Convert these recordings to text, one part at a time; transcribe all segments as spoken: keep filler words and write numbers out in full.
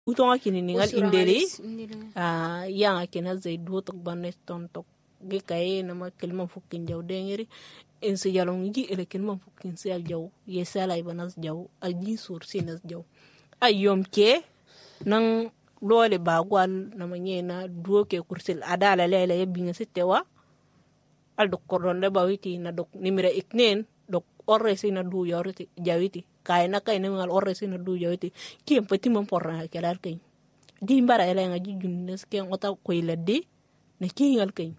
utonga kini ningal indeli a yanga kina zai duotok banne tontok ge kaye na ma kelma fukin jaw dengeri en se jalong gi ele kelma fukin se al jaw ye sala ibanas jaw al ji sur sinas jaw ayom ke nan lole bagwal na manyena duo ke kursil adala lele ye binga sitewa al dok koron le bawiti na dok nimira iknen dok orre sina du yoriti jawiti kay na kay ngal orre sina du jawiti ki empati mon porra kelar kay di mbara ele nga jujunnes ke ngota koy laddi ne ki ngal kay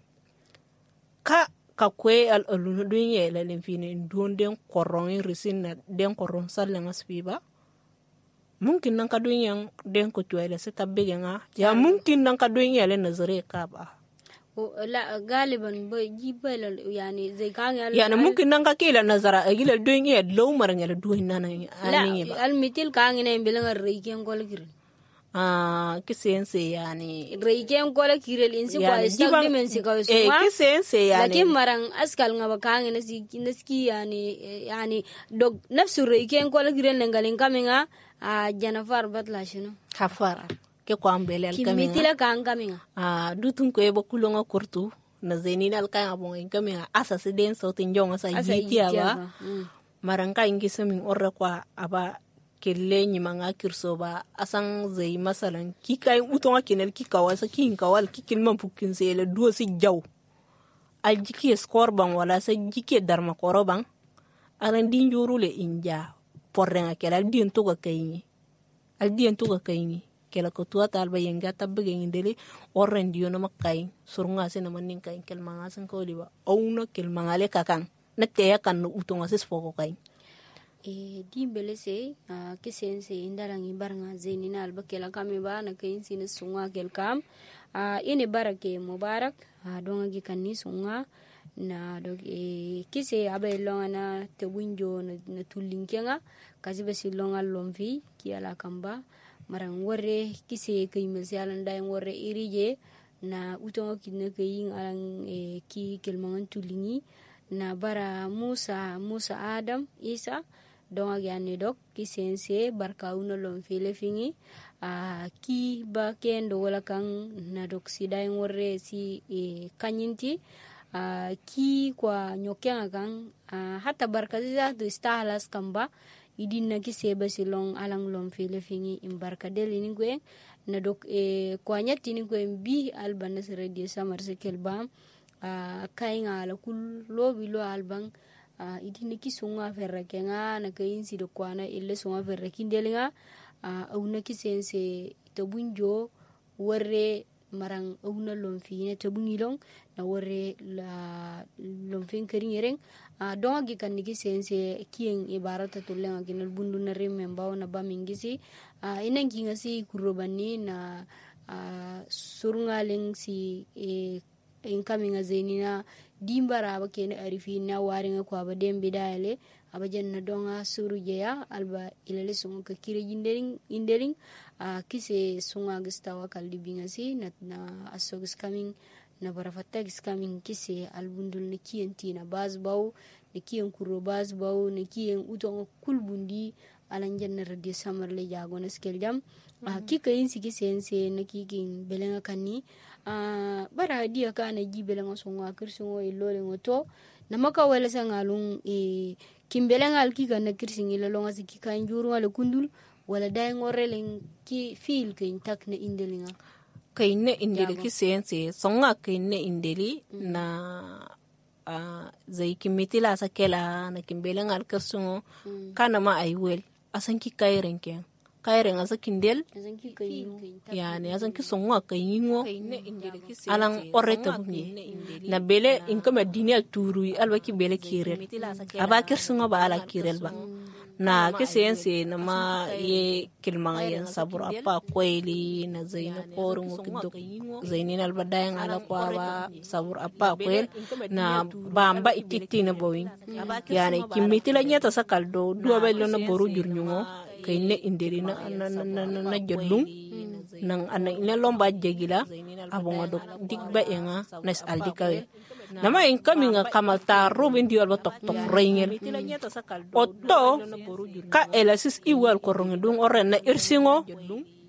ka ka kwe al alunu dunye la lemfine ndon den koron risin na den koron salle ngasfiba mungkin nan ka dunyan den ko tuwele se tabbe nga ya mungkin nan ka dunye le nazare ka ba o la galiban ba jibala yani zai kan yani mungkin nan ka kila nazara agila dunye law marangala duhin nan ani ba al mitil kan ne bilan riken gol girin ah kisense yani reiken kola kirel insi kwa istak dimensi ka usuma eh kisense yani lakin marang askal nga bakang nasi naski yani yani dog nafsu reiken kola kirel ngalin kaminga a janafar batla shino kafara ke ko ambele al kaminga kimitila kan kaminga ah dutun ko e bokulonga kurtu na zenina al kan abon en kaminga asase den sautin jonga sa yitia ba marang ka ingi samin orre kwa aba kelle nyimanga kirso ba asan zai masalan ki kai utonga kinel ki kawasa ki kawal ki kilman pukin sele duo si jaw al jiki score ban wala sa jiki darma koroban aran din jurule inja porrenga kela din to ga kayni al din to ga kayni kela ko tuwa talba yenga tabbe ngindele orren dio no makai surunga sena manin kai kelmanga san ko liba awno kelmanga le kakan nette yakan utonga ses foko kai e dimbele se uh, kisense indarangi baranga zenina albakela kami ba na kayin sine sunga kel kam uh, ini barake mubarak uh, donga gi kanni sunga na dog e kise abe longa na te winjo na, na tulinkenga kasi basi longa lomfi ki ala kamba marang worre kise kay mesyalan day worre irije na utonga kinne kayin alang e, ki kelmangan tulingi na bara Musa Musa Adam Isa donga yani dok ki sense barka uno lom fele fingi a uh, ki ba kendo wala kan na dok si dai ngorre si e, kanyinti a uh, ki kwa nyokeng kan uh, hata barka za do stahalas kamba idin na ki seba si long alang lom fele fingi im barka del ni gwe na dok e kwa nyati ni gwe bi alban nas radio samar se kelba a uh, kainga la kul lobi lo alban Uh, idini ki sunga ferra kenga na kayin si do kwana ille sunga ferra kindelinga uh, awna ki sense to bunjo warre marang awna lomfi ne to bungilong na warre la lomfin kering yereng uh, donga gi kan ki sense kien ibarata to lenga kinal bundu na rememba na ba mingisi uh, inen ki ngasi kurobani na uh, surunga leng si e incoming azenina dimbara ba kene arifi na waringa ko ba dembe dale aba janna donga suru jeya alba ilale sunga ka kire jindeling indeling a uh, kise sunga gistawa kaldi bingasi na na asogis coming na barafatta gis coming kise albundul ne kienti na bazbaw ne kien kuro bazbaw ne kien uton kulbundi alan janna radio samar le jago na skel jam a uh, kika insi kisense na kikin belenga kanni Uh, bara dia kana jibele ngo songa kirsingo ilole ngoto namaka wala sangalung e kimbele ngal ki kana kirsingi lo nga siki kan juru wala kundul wala dai ngorelen ki feel ke intak ne indelinga kayne indeli ki sense songa kayne indeli mm. na uh, zai kimitila sakela na kimbele ngal kirsingo mm. kana ma aywel asan ki kayren ke kayren asa kindel yani asan ki songa kayingo alang oreta bunye na bele inkama dinia turu alba ki bele kirel aba kirsingo ba ala kirel ba na ki sense na ma ye kilmanga yan sabur apa kweli na zaina korungo kidok zainin alba dayang ala kwa ba sabur apa kwel na bamba ititi na bowin yani kimitila nyata sakaldo duwa belo na boru jurnyo kayne inderi na na na na, na jodung nang ana ina lomba jegila abonga dok digba enga nas aldikawe nama en kaminga kamalta robin di alba tok tok reingel otto ka elasis iwal korong dung orena irsingo